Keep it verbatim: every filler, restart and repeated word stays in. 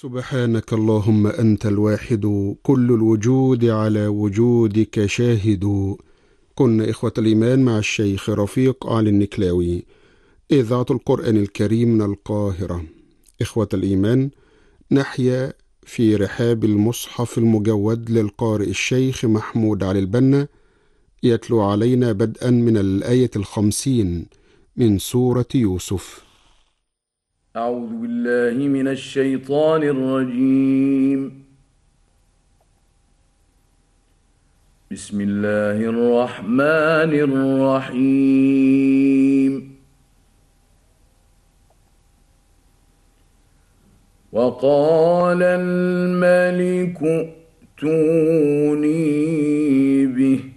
سبحانك اللهم أنت الواحد كل الوجود على وجودك شاهد. كنا إخوة الإيمان مع الشيخ رفيق آل النكلاوي، إذاعة القرآن الكريم من القاهرة. إخوة الإيمان، نحيا في رحاب المصحف المجود للقارئ الشيخ محمود علي البنا، يتلو علينا بدءا من الآية الخمسين من سورة يوسف. أعوذ بالله من الشيطان الرجيم. بسم الله الرحمن الرحيم. وقال الملك ائتوني به